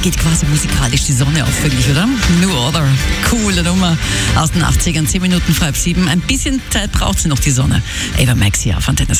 geht quasi musikalisch die Sonne auf, wirklich, oder? New Order, coole Nummer aus den 80ern, 10 Minuten vor halb 7. Ein bisschen Zeit braucht sie noch, die Sonne. Ava Max hier auf Antenne.